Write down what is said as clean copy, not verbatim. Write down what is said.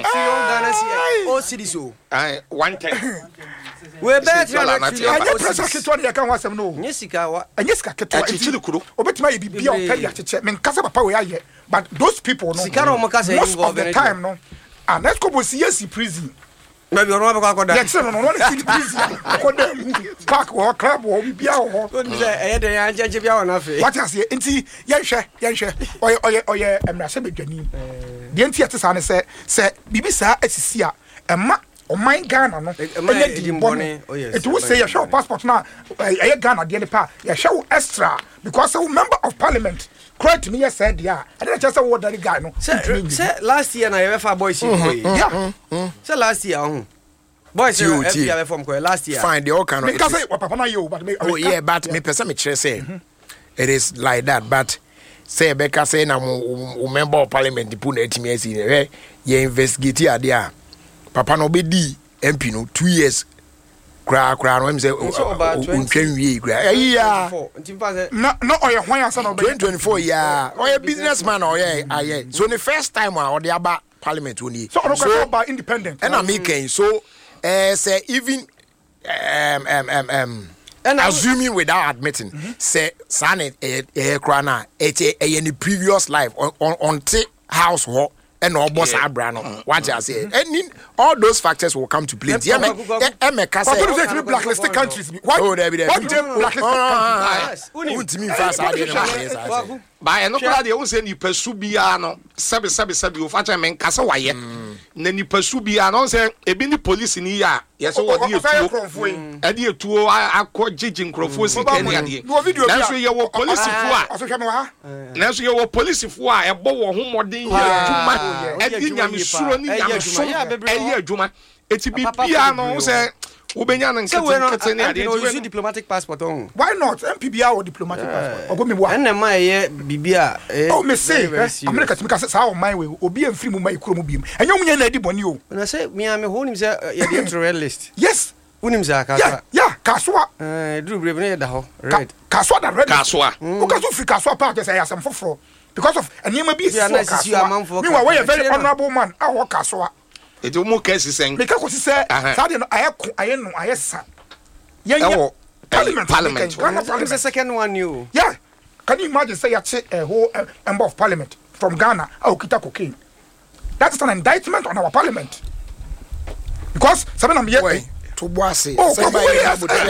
Oh, cities. 110. We better I press a kit one you can was no. Yesika, And yes, Katu, Obetma be on Pay, men Casa Power, but those people, most of the time, no. And let's go with yes, prison. Maybe you're not going to Yes, no, no, prison. Park or club or be out. What I say, and see, Yansha, or yeah, and Rasabi Janine. The NTS said, Bibisa, Essia, and Ma. O my Ghana no it will say you show passport now I Ghana the pa you show extra because a member of parliament cried to me said yeah I didn't just say what that guy no say last year na UEFA boys yeah say last year boys you from last year fine they all kind of because papa na you but oh yeah but me person me chere say it is like that but say Becca say na member of parliament put na etimi asi you investigate there Papa no be di MP no 2 years kra no em say untwenwie kra yeah no oye hwan asa no 2024 yeah oye businessman oye aye so the first time o dey aba parliament oni so about independent and American so say even assuming without admitting say san kra na in the previous life on house ho and all boss Abrano. What I say, and all those factors will come to play. Yeah, blacklisted countries. Why? Oh, there be blacklisted by no crowd, they always say you pursue Biano, sabi, you fetch a man, Casaway. Then you pursue Biano, say, a bini police in here. Yes, what you and you two are caught judging Crawford. That's where you were police for. That's where you were police for a bow whom more than Juma. It's a big piano, say. Ubenya use diplomatic passport on. Why not? MPBR or diplomatic passport? Or me what? And my BBR. Oh, me say, America because how my way will be a free my chromobim. And you mean Eddie Bonio. When I say me, I'm a home the list. Yes. Unimza. Yeah, Kaswa. Drew Brevene the whole. Right. Kaswa that red. Kaswa. Because of Kaswa part as I have some for. Because of and you may be a nice meanwhile, we're a very honorable man. Our Kaswa. It will more cases saying because he said I son. Yeah, Parliament. The second one you. Yeah. Can you imagine say a whole member of parliament from Ghana au kita cocaine? That's an indictment on our parliament. Because 7 years to boise.